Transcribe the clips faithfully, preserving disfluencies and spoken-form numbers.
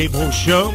Cable Show.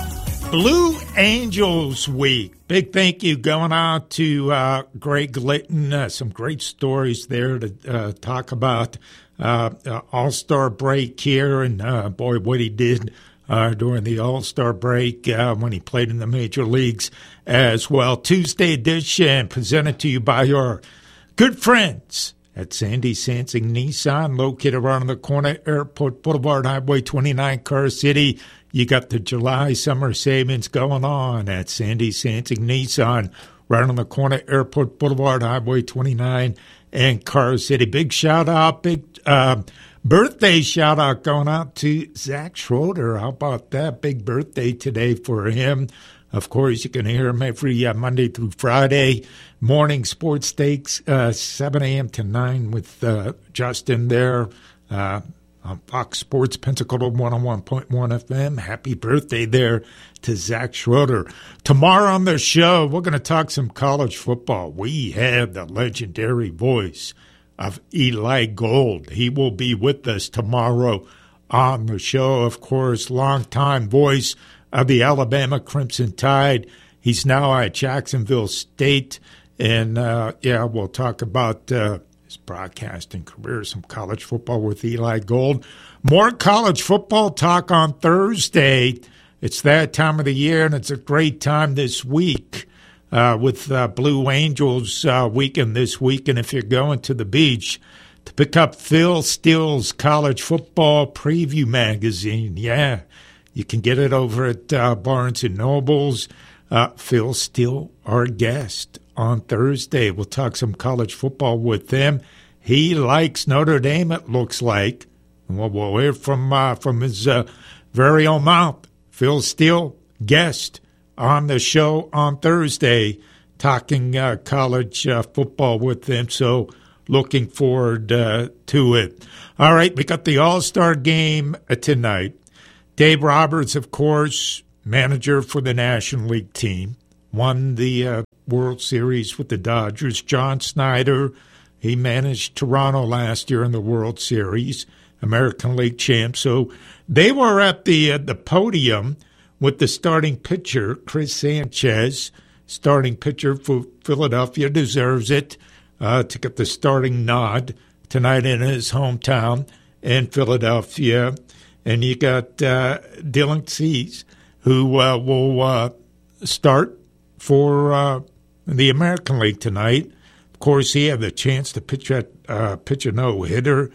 Blue Angels Week. Big thank you going out to uh, Greg Litton. Uh, some great stories there to uh, talk about. Uh, uh, All-Star break here, and uh, boy, what he did uh, during the All-Star break uh, when he played in the major leagues as well. Tuesday edition presented to you by your good friends at Sandy Sansing Nissan, located around the corner, Airport Boulevard, Highway twenty-nine, Car City. You got the July summer savings going on at Sandy Sansing Nissan, right on the corner, Airport Boulevard, Highway twenty-nine, and Car City. Big shout out, big uh, birthday shout out going out to Zach Schroeder. How about that? Big birthday today for him. Of course, you can hear him every uh, Monday through Friday. Morning sports stakes, uh, seven a.m. to nine with uh, Justin there uh, on Fox Sports, Pensacola one oh one point one F M. Happy birthday there to Zach Schroeder. Tomorrow on the show, we're going to talk some college football. We have the legendary voice of Eli Gold. He will be with us tomorrow on the show. Of course, longtime voice of the Alabama Crimson Tide. He's now at Jacksonville State. And, uh, yeah, we'll talk about uh, his broadcasting career, some college football with Eli Gold. More college football talk on Thursday. It's that time of the year, and it's a great time this week uh, with uh, Blue Angels uh, weekend this week. And if you're going to the beach, to pick up Phil Steele's College Football Preview Magazine. Yeah, you can get it over at uh, Barnes and Nobles. Uh, Phil Steele, our guest on Thursday. We'll talk some college football with him. He likes Notre Dame, it looks like. And we'll, we'll hear from, uh, from his uh, very own mouth. Phil Steele, guest on the show on Thursday, talking uh, college uh, football with him. So looking forward uh, to it. All right, we got the All-Star game uh, tonight. Dave Roberts, of course, manager for the National League team, won the uh, World Series with the Dodgers. John Snyder, he managed Toronto last year in the World Series, American League champ. So they were at the uh, the podium with the starting pitcher, Chris Sanchez, starting pitcher for Philadelphia, deserves it uh, to get the starting nod tonight in his hometown in Philadelphia. And you got uh, Dylan Cease, who uh, will uh, start for uh, the American League tonight. Of course, he had the chance to pitch at uh, pitch a no-hitter.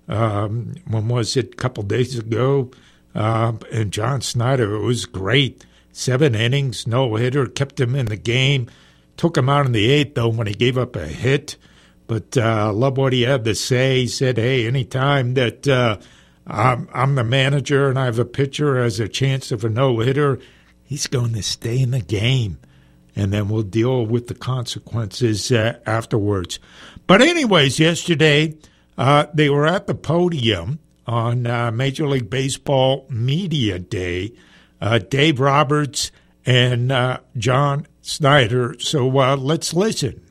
Um, when was it? A couple days ago. Uh, and John Snyder, it was great. Seven innings, no-hitter, kept him in the game. Took him out in the eighth, though, when he gave up a hit. But I uh, love what he had to say. He said, hey, anytime that uh, I'm, I'm the manager and I have a pitcher has a chance of a no-hitter, he's going to stay in the game. And then we'll deal with the consequences uh, afterwards. But anyways, yesterday uh, they were at the podium on uh, Major League Baseball Media Day, uh, Dave Roberts and uh, John Snyder. So uh, let's listen.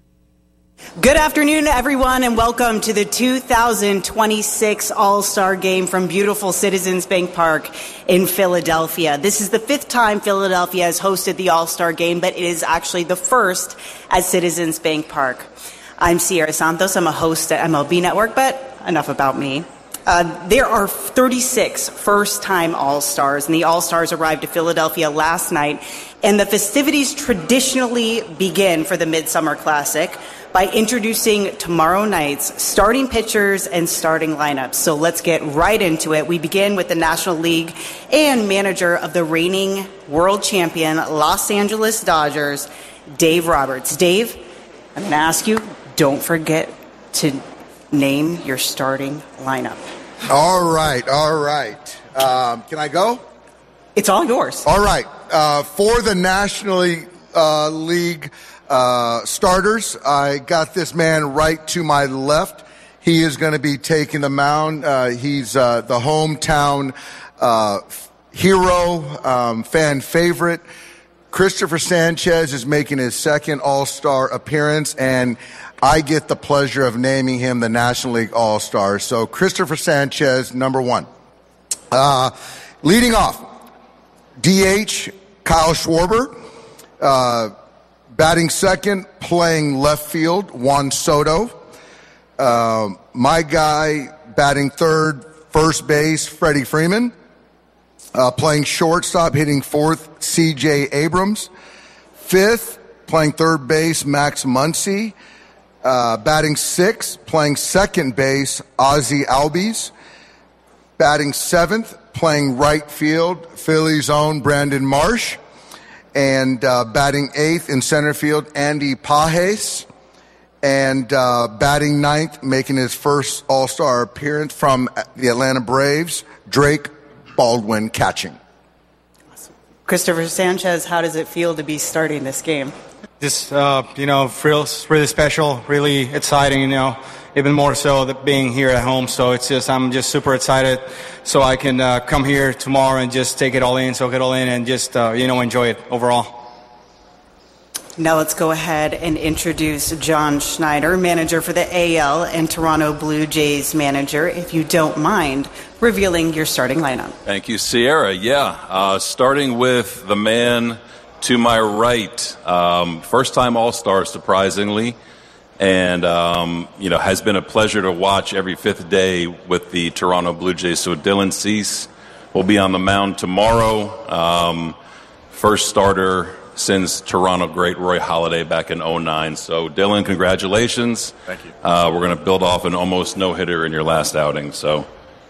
Good afternoon, everyone, and welcome to the two thousand twenty-six All-Star Game from beautiful Citizens Bank Park in Philadelphia. This is the fifth time Philadelphia has hosted the All-Star Game, but it is actually the first at Citizens Bank Park. I'm Sierra Santos. I'm a host at M L B Network, but enough about me. Uh, there are thirty-six first-time All-Stars, and the All-Stars arrived to Philadelphia last night, and the festivities traditionally begin for the Midsummer Classic by introducing tomorrow night's starting pitchers and starting lineups. So let's get right into it. We begin with the National League and manager of the reigning world champion Los Angeles Dodgers, Dave Roberts. Dave, I'm going to ask you, don't forget to name your starting lineup. All right, all right. Um, can I go? It's all yours. All right. Uh, for the National uh, League uh, starters, I got this man right to my left. He is going to be taking the mound. Uh, he's uh, the hometown uh, hero, um, fan favorite. Christopher Sanchez is making his second All-Star appearance, and I get the pleasure of naming him the National League All-Star. So Christopher Sanchez, number one. Uh, leading off, D H, Kyle Schwarber. Uh, batting second, playing left field, Juan Soto. Uh, my guy, batting third, first base, Freddie Freeman. Uh, playing shortstop, hitting fourth, C J Abrams. Fifth, playing third base, Max Muncy. Uh, batting sixth, playing second base, Ozzie Albies. Batting seventh, playing right field, Philly's own Brandon Marsh. And uh, batting eighth in center field, Andy Pages. And uh, batting ninth, making his first All-Star appearance from the Atlanta Braves, Drake Baldwin catching. Christopher Sanchez, how does it feel to be starting this game? Just, uh, you know, feels really special, really exciting, you know, even more so than being here at home. So it's just, I'm just super excited so I can uh, come here tomorrow and just take it all in, soak it all in, and just, uh, you know, enjoy it overall. Now let's go ahead and introduce John Schneider, manager for the A L, and Toronto Blue Jays manager, if you don't mind revealing your starting lineup. Thank you, Sierra. Yeah, uh, starting with the man to my right, um, first-time All-Star, surprisingly, and, um, you know, has been a pleasure to watch every fifth day with the Toronto Blue Jays. So Dylan Cease will be on the mound tomorrow. Um, first starter since Toronto great Roy Halladay back in oh nine. So, Dylan, congratulations. Thank you. Uh, we're going to build off an almost no-hitter in your last outing. So,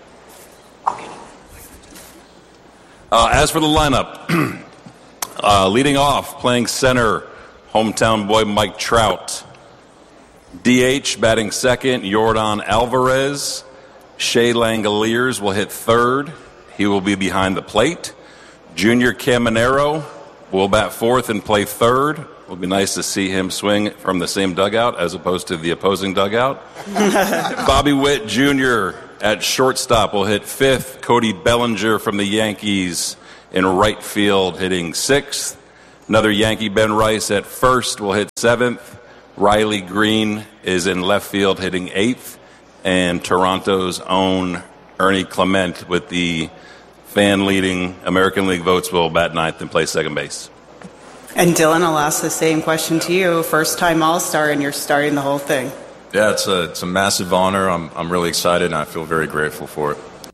uh, as for the lineup, uh, leading off, playing center, hometown boy Mike Trout. D H, batting second, Yordan Alvarez. Shea Langoliers will hit third. He will be behind the plate. Junior Caminero will bat fourth and play third. It will be nice to see him swing from the same dugout as opposed to the opposing dugout. Bobby Witt Junior at shortstop will hit fifth. Cody Bellinger from the Yankees in right field hitting sixth. Another Yankee, Ben Rice, at first will hit seventh. Riley Green is in left field hitting eighth. And Toronto's own Ernie Clement with the fan-leading American League votes will bat ninth and play second base. And Dylan, I'll ask the same question to you. First-time All-Star, and you're starting the whole thing. Yeah, it's a it's a massive honor. I'm I'm really excited, and I feel very grateful for it.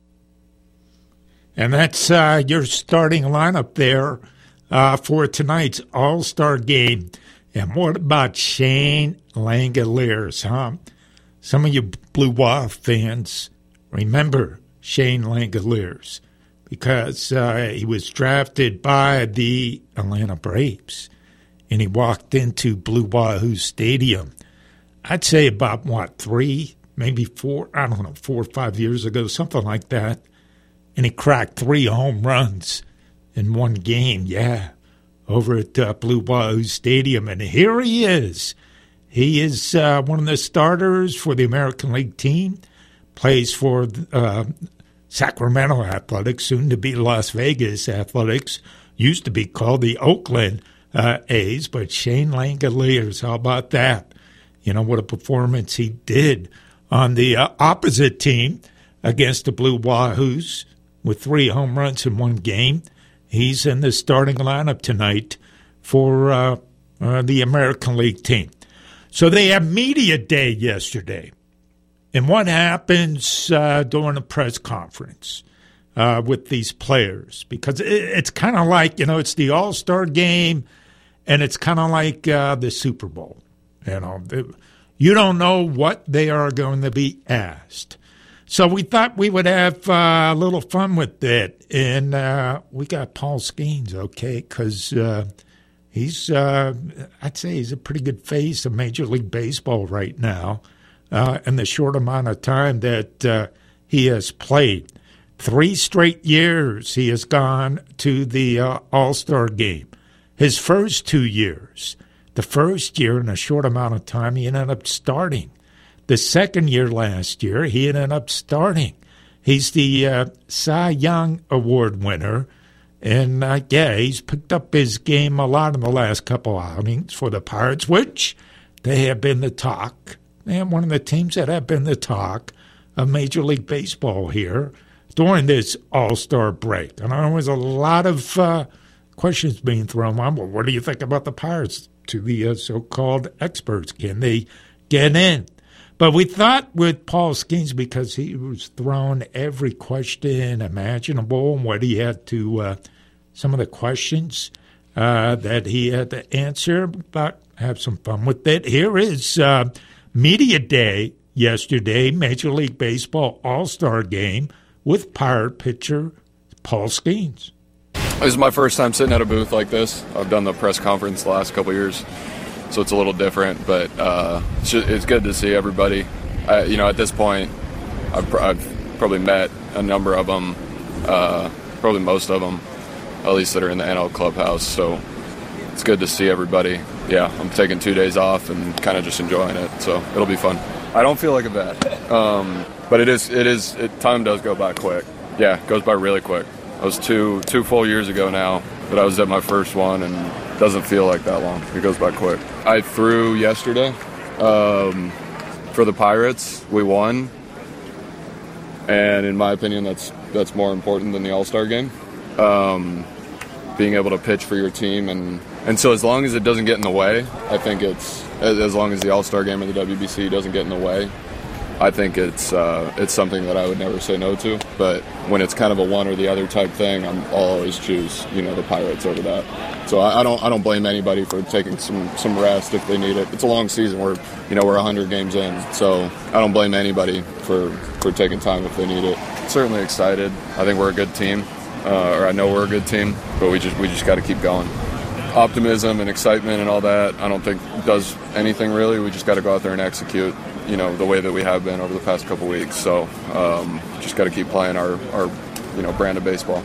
And that's uh, your starting lineup there uh, for tonight's All-Star game. And what about Shane Langoliers, huh? Some of you Blue Wire fans remember Shane Langoliers, because uh, he was drafted by the Atlanta Braves, and he walked into Blue Wahoo Stadium, I'd say about, what, three, maybe four, I don't know, four or five years ago, something like that, and he cracked three home runs in one game, yeah, over at uh, Blue Wahoo Stadium, and here he is. He is uh, one of the starters for the American League team, plays for uh, Sacramento Athletics, soon to be Las Vegas Athletics, used to be called the Oakland uh, A's, but Shane Langoliers, how about that? You know, what a performance he did on the uh, opposite team against the Blue Wahoos with three home runs in one game. He's in the starting lineup tonight for uh, uh, the American League team. So they had media day yesterday. And what happens uh, during a press conference uh, with these players? Because it, it's kind of like, you know, it's the All-Star game, and it's kind of like uh, the Super Bowl. You know, you don't know what they are going to be asked. So we thought we would have uh, a little fun with it. And uh, we got Paul Skeens, okay, because uh, he's, uh, I'd say he's a pretty good face of Major League Baseball right now. Uh, in the short amount of time that uh, he has played. Three straight years he has gone to the uh, All-Star game. His first two years, the first year in a short amount of time, he ended up starting. The second year last year, he ended up starting. He's the uh, Cy Young Award winner, and uh, yeah, he's picked up his game a lot in the last couple outings for the Pirates, which they have been the talk. And one of the teams that have been the talk of Major League Baseball here during this All-Star break. And there was a lot of uh, questions being thrown on. Well, what do you think about the Pirates? To the uh, so-called experts, can they get in? But we thought with Paul Skenes, because he was thrown every question imaginable and what he had to, uh, some of the questions uh, that he had to answer, but have some fun with it. Here is uh, Media Day yesterday, Major League Baseball All-Star Game with Pirate pitcher Paul Skenes. This is my first time sitting at a booth like this. I've done the press conference the last couple of years, so it's a little different, but uh, it's, just, it's good to see everybody. I, you know, at this point, I've, I've probably met a number of them, uh, probably most of them, at least that are in the N L clubhouse, so it's good to see everybody. Yeah, I'm taking two days off and kind of just enjoying it, so it'll be fun. I don't feel like a vet, um, but it is, it is, it, time does go by quick. Yeah, it goes by really quick. It was two two full years ago now, but I was at my first one, and it doesn't feel like that long. It goes by quick. I threw yesterday um, for the Pirates. We won, and in my opinion, that's that's more important than the All-Star game. Um, being able to pitch for your team, and, and so as long as it doesn't get in the way, I think it's as, as long as the All-Star game or the W B C doesn't get in the way, I think it's uh, it's something that I would never say no to. But when it's kind of a one or the other type thing, I'm, I'll always choose, you know, the Pirates over that. So I, I don't I don't blame anybody for taking some, some rest if they need it. It's a long season. We're you know we're one hundred games in, so I don't blame anybody for, for taking time if they need it. Certainly excited. I think we're a good team, uh, or I know we're a good team, but we just we just got to keep going. Optimism and excitement and all that, I don't think does anything really. We just got to go out there and execute, you know, the way that we have been over the past couple weeks. So um, just got to keep playing our, our, you know, brand of baseball.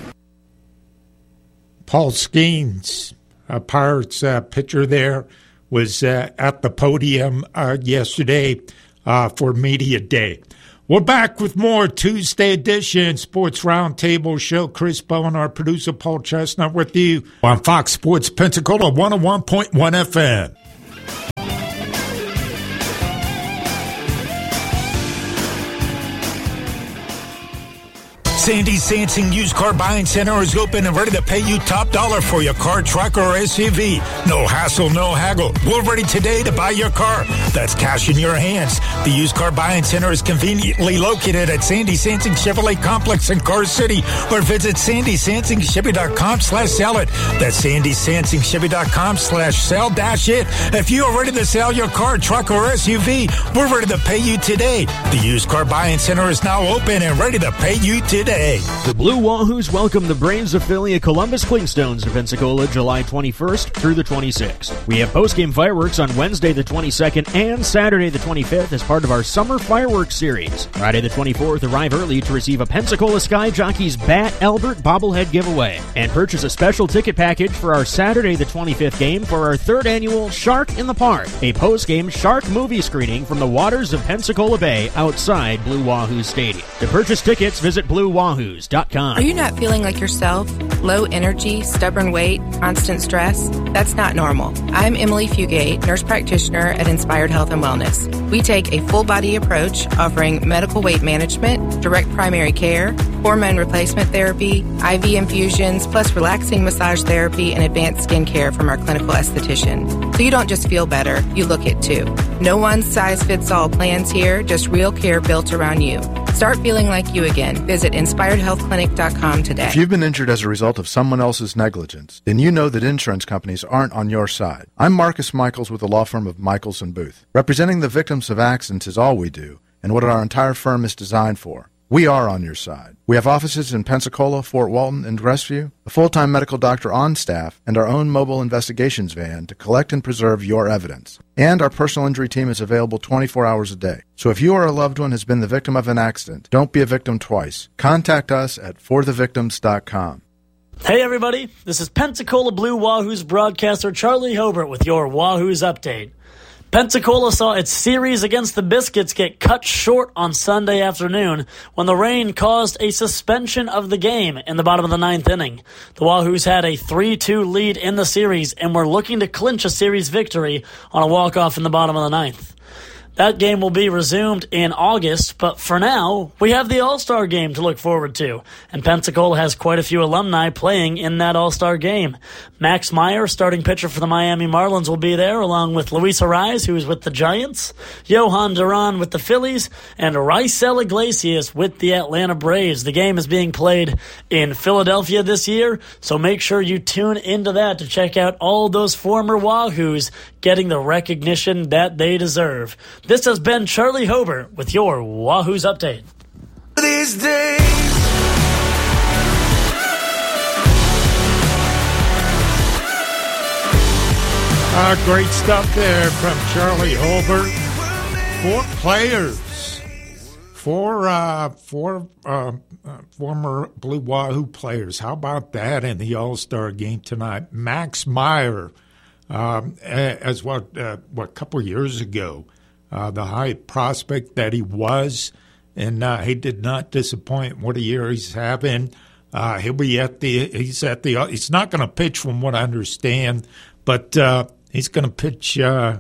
Paul Skenes, a Pirates uh, pitcher there, was uh, at the podium uh, yesterday uh, for Media Day. We're back with more Tuesday edition Sports Roundtable show. Chris Bowen, our producer, Paul Chestnut with you on Fox Sports Pensacola one oh one point one F M. Sandy Sansing Used Car Buying Center is open and ready to pay you top dollar for your car, truck, or S U V. No hassle, no haggle. We're ready today to buy your car. That's cash in your hands. The Used Car Buying Center is conveniently located at Sandy Sansing Chevrolet Complex in Car City, or visit sandy sansing chevy dot com slash sell it. That's sandy sansing chevy dot com slash sell dash it. If you are ready to sell your car, truck, or S U V, we're ready to pay you today. The Used Car Buying Center is now open and ready to pay you today. The Blue Wahoos welcome the Braves affiliate Columbus Clingstones to Pensacola July twenty-first through the twenty-sixth. We have post-game fireworks on Wednesday the twenty-second and Saturday the twenty-fifth as part of our Summer Fireworks Series. Friday the twenty-fourth, arrive early to receive a Pensacola Sky Jockeys Bat Albert bobblehead giveaway and purchase a special ticket package for our Saturday the twenty-fifth game for our third annual Shark in the Park, a post-game shark movie screening from the waters of Pensacola Bay outside Blue Wahoo Stadium. To purchase tickets, visit blue wahoos dot com. Are you not feeling like yourself? Low energy, stubborn weight, constant stress? That's not normal. I'm Emily Fugate, nurse practitioner at Inspired Health and Wellness. We take a full-body approach offering medical weight management, direct primary care, hormone replacement therapy, I V infusions, plus relaxing massage therapy and advanced skin care from our clinical esthetician. So you don't just feel better, you look it too. No one-size-fits-all plans here, just real care built around you. Start feeling like you again. Visit inspired health clinic dot com today. If you've been injured as a result of someone else's negligence, then you know that insurance companies aren't on your side. I'm Marcus Michaels with the law firm of Michaels and Booth. Representing the victims of accidents is all we do, and what our entire firm is designed for. We are on your side. We have offices in Pensacola, Fort Walton, and Crestview, a full-time medical doctor on staff, and our own mobile investigations van to collect and preserve your evidence. And our personal injury team is available twenty-four hours a day. So if you or a loved one has been the victim of an accident, don't be a victim twice. Contact us at for the victims dot com. Hey everybody, this is Pensacola Blue Wahoos broadcaster Charlie Hobart with your Wahoos update. Pensacola saw its series against the Biscuits get cut short on Sunday afternoon when the rain caused a suspension of the game in the bottom of the ninth inning. The Wahoos had a three two lead in the series and were looking to clinch a series victory on a walk-off in the bottom of the ninth. That game will be resumed in August, but for now, we have the All-Star game to look forward to, and Pensacola has quite a few alumni playing in that All-Star game. Max Meyer, starting pitcher for the Miami Marlins, will be there, along with Luis Arraez, who is with the Giants, Johan Duran with the Phillies, and Raisel Iglesias with the Atlanta Braves. The game is being played in Philadelphia this year, so make sure you tune into that to check out all those former Wahoos getting the recognition that they deserve. This has been Charlie Hobert with your Wahoos Update. These days. Uh, great stuff there from Charlie Hobert. Four players, four, uh, four uh, uh, former Blue Wahoo players. How about that in the All-Star game tonight? Max Meyer, um, as what uh, what a couple years ago, uh, the high prospect that he was, and uh, he did not disappoint. What a year he's having. Uh, he'll be at the. He's at the. He's not going to pitch, from what I understand, but uh, he's going to pitch. Uh,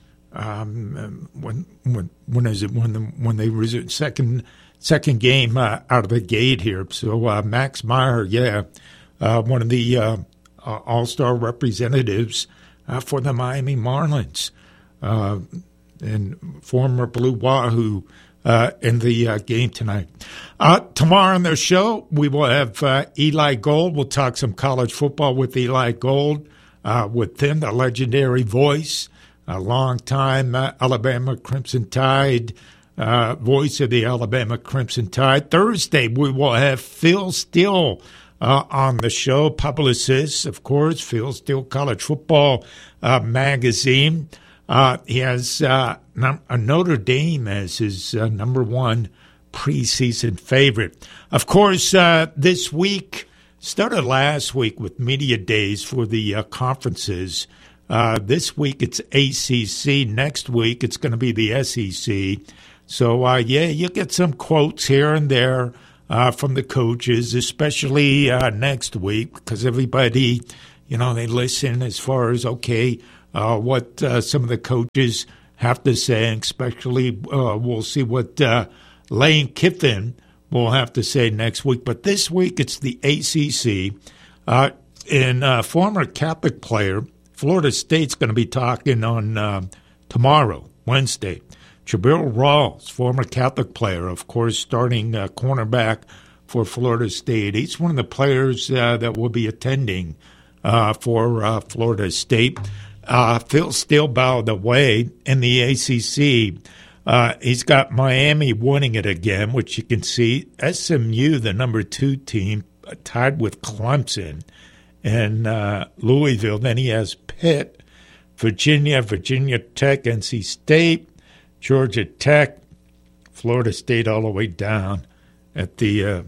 um, when when when is it? When the when they resume second second game uh, out of the gate here. So uh, Max Meyer, yeah, uh, one of the uh, uh, All-Star representatives uh, for the Miami Marlins, uh, and former Blue Wahoo. Uh, in the uh, game tonight. Uh, tomorrow on the show, we will have uh, Eli Gold. We'll talk some college football with Eli Gold, uh, with him, the legendary voice, a long-time uh, Alabama Crimson Tide, uh, voice of the Alabama Crimson Tide. Thursday, we will have Phil Steele uh, on the show, publicist, of course, Phil Steele College Football uh, Magazine. Uh, he has uh, a Notre Dame as his uh, number one preseason favorite. Of course, uh, this week started last week with media days for the uh, conferences. Uh, this week it's A C C. Next week it's going to be the S E C. So, uh, yeah, you get some quotes here and there uh, from the coaches, especially uh, next week, because everybody, you know, they listen as far as, okay, Uh, what uh, some of the coaches have to say, especially uh, we'll see what uh, Lane Kiffin will have to say next week. But this week it's the A C C. Uh, and uh, former Catholic player, Florida State's going to be talking on uh, tomorrow, Wednesday. Jabril Rawls, former Catholic player, of course, starting uh, cornerback for Florida State. He's one of the players uh, that will be attending uh, for uh, Florida State. Uh, Phil Steele, by the way, in the A C C, uh, he's got Miami winning it again, which you can see. S M U, the number two team, tied with Clemson and uh, Louisville. Then he has Pitt, Virginia, Virginia Tech, N C State, Georgia Tech, Florida State all the way down at the uh,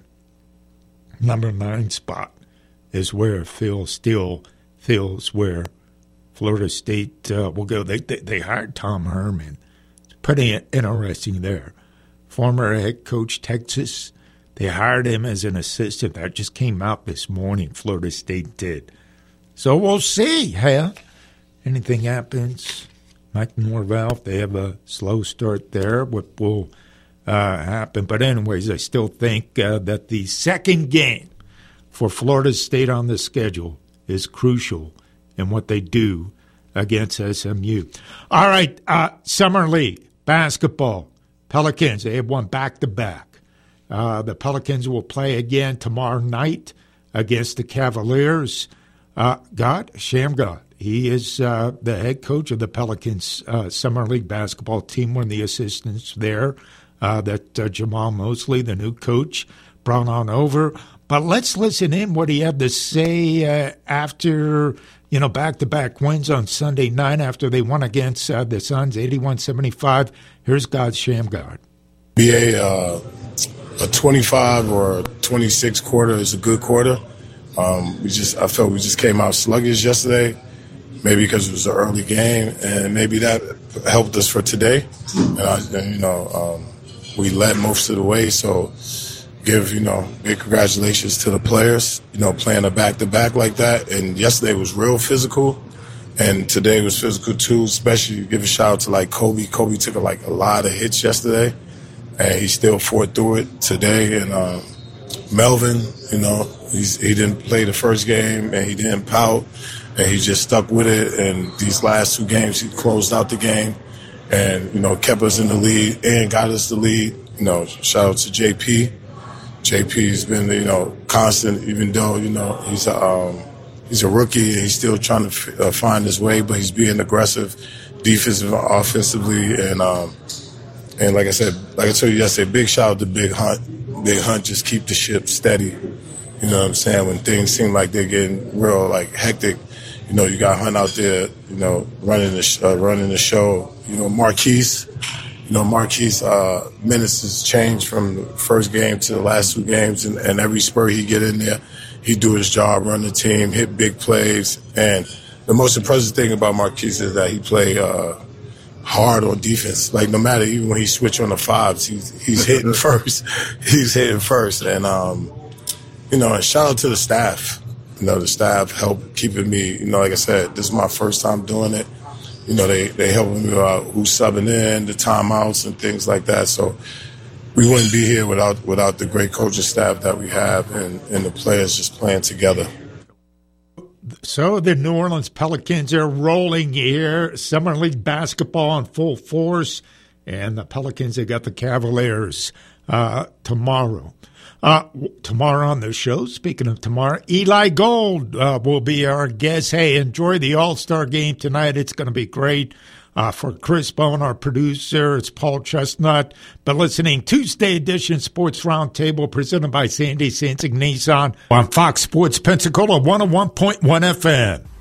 number nine spot is where Phil Steele feels where Florida State uh, will go. They, they they hired Tom Herman. It's pretty interesting there. Former head coach Texas. They hired him as an assistant. That just came out this morning. Florida State did. So we'll see. Hey, anything happens. Mike Norvell, they have a slow start there. What will uh, happen? But anyways, I still think uh, that the second game for Florida State on the schedule is crucial and what they do against S M U. All right, uh, Summer League, basketball, Pelicans, they have won back-to-back. Uh, the Pelicans will play again tomorrow night against the Cavaliers. Uh, God, Shamgar, he is uh, the head coach of the Pelicans uh, Summer League basketball team, one of the assistants there, uh, that uh, Jamal Mosley, the new coach, brought on over. But let's listen in what he had to say uh, after, you know, back-to-back wins on Sunday night after they won against uh, the Suns, eighty-one seventy-five. Here's God Shamgar. B A, uh, a twenty-five or a twenty-six quarter is a good quarter. Um, we just, I felt we just came out sluggish yesterday, maybe because it was an early game, and maybe that helped us for today. And, I, and you know, um, we led most of the way, so give, you know, big congratulations to the players, you know, playing a back-to-back like that. And yesterday was real physical. And today was physical too, especially give a shout out to like Kobe. Kobe took like a lot of hits yesterday, and he still fought through it today. And um, Melvin, you know, he's, he didn't play the first game, and he didn't pout, and he just stuck with it. And these last two games, he closed out the game, and you know, kept us in the lead and got us the lead. You know, shout out to J P. J P's been, you know, constant, even though, you know, he's a um, he's a rookie and he's still trying to f- uh, find his way, but he's being aggressive, defensive, offensively, and um, and like I said, like I told you yesterday, big shout out to Big Hunt. Big Hunt just keep the ship steady. You know what I'm saying? When things seem like they're getting real like hectic, you know, you got Hunt out there, you know, running the sh- uh, running the show. You know, Marquise. You know, Marquise uh, minutes has changed from the first game to the last two games, and, and every spur he get in there, he do his job, run the team, hit big plays. And the most impressive thing about Marquise is that he play uh, hard on defense. Like, no matter, even when he switch on the fives, he's, he's hitting first. He's hitting first. And, um, you know, and shout out to the staff. You know, the staff helped keeping me, you know, like I said, this is my first time doing it. You know, they, they helping me out who's subbing in, the timeouts and things like that. So we wouldn't be here without without the great coaching staff that we have and, and the players just playing together. So the New Orleans Pelicans are rolling here. Summer League basketball in full force. And the Pelicans have got the Cavaliers uh, tomorrow. Uh, tomorrow on the show, speaking of tomorrow, Eli Gold uh, will be our guest. Hey, enjoy the All-Star game tonight. It's going to be great. Uh, for Chris Bone, our producer, it's Paul Chestnut. But listening, Tuesday edition Sports Roundtable presented by Sandy Sansing Nissan on Fox Sports Pensacola one oh one point one F M.